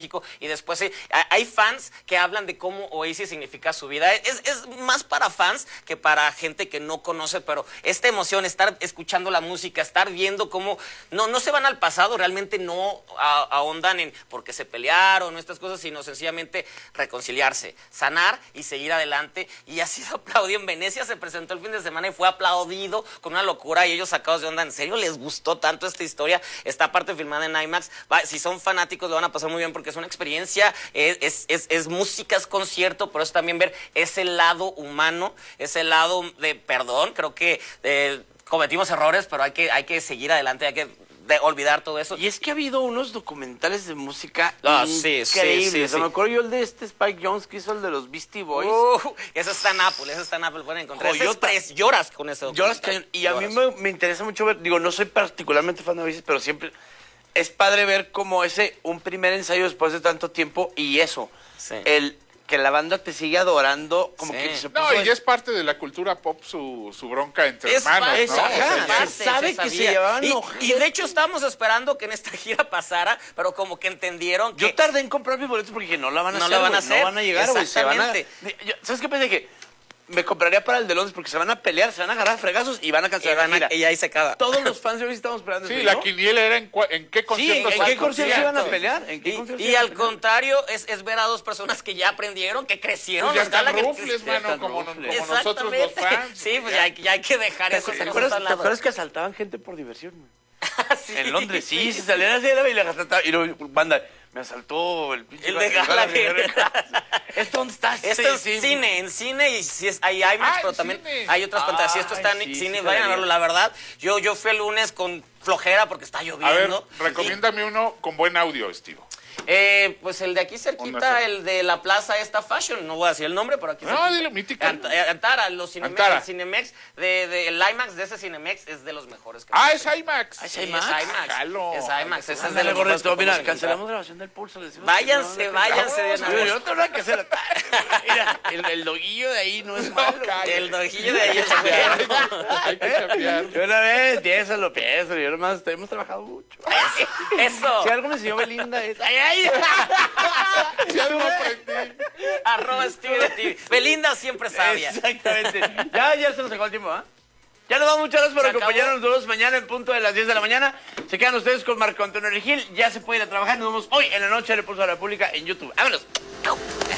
México, y después hay fans que hablan de cómo Oasis significa su vida. Es más para fans que para gente que no conoce, pero esta emoción, estar escuchando la música, estar viendo cómo no se van al pasado, realmente no ahondan en por qué se pelearon o estas cosas, sino sencillamente reconciliarse, sanar y seguir adelante. Y ha sido aplaudido. En Venecia se presentó el fin de semana y fue aplaudido con una locura, y ellos sacados de onda. ¿En serio les gustó tanto esta historia? Esta parte filmada en IMAX. Si son fanáticos lo van a pasar muy bien porque es una experiencia, es música, es concierto, pero es también ver ese lado humano, ese lado de perdón. Creo que cometimos errores, pero hay que seguir adelante, hay que olvidar todo eso. Y es que ha habido unos documentales de música increíbles. Sí. Me acuerdo yo el de Spike Jonze, que hizo el de los Beastie Boys. Eso está en Apple, pueden encontrar. Lloras con eso. Y a mí me interesa mucho ver, digo, no soy particularmente fan de Oasis, pero siempre es padre ver como un primer ensayo después de tanto tiempo, y eso, que la banda te sigue adorando, como que se puso... No, y es parte de la cultura pop su bronca entre hermanos, ¿no? Se sabe que se llevaban y de hecho estábamos esperando que en esta gira pasara, pero como que entendieron que... Yo tardé en comprar mis boletos porque dije, no la van a hacer, no van a llegar, güey. ¿Sabes qué pensé? Que me compraría para el de Londres porque se van a pelear, se van a agarrar a fregazos y van a cancelar la gira. Y ahí se acaba. Todos los fans de hoy estamos esperando. Sí, la quiniela era en qué conciertos. ¿en qué conciertos se iban a pelear? Y al contrario, es ver a dos personas que ya aprendieron, que crecieron. Pues ya están rufles, mano, como nosotros los fans. Sí, pues ya hay que dejar eso. ¿Te acuerdas que asaltaban gente por diversión, güey? En Londres, sí, se salían así y la asaltaban. Y luego, banda, me asaltó el pinche... El de Gallagher. ¿Esto dónde está? Esto es cine, en cine, y si hay IMAX, pero también hay otras pantallas. Si esto está en cine, vayan a verlo, la verdad. Yo fui el lunes con flojera porque está lloviendo. A ver, recomiéndame uno con buen audio, Steve. Pues el de aquí cerquita, el de la plaza esta Fashion, no voy a decir el nombre, pero aquí cerquita. Dilo, mítica. Antara, los Cinemex, el Cinemex, el IMAX de ese Cinemex es de los mejores. Es IMAX. ¿Es IMAX? Jalo. Es IMAX, ese es de los mejores. Mira, cancelamos grabación del Pulso. Váyanse de una vez. Yo tengo nada que hacer. Mira, el doguillo de ahí no es malo. El doguillo de ahí es bueno. Hay que cambiar. Yo una vez, piénsalo. Yo nomás, hemos trabajado mucho. Eso. Si algo me enseñó Belinda es... Ya lo aprendí. @SteveTV. Belinda siempre sabia. Exactamente. Ya se nos acabó el tiempo, ¿ah? Ya nos vamos, muchas gracias por acompañarnos todos mañana en punto de las 10 de la mañana. Se quedan ustedes con Marco Antonio Regil. Ya se puede ir a trabajar. Nos vemos hoy en la noche en el Pulso de la República en YouTube. ¡Vámonos!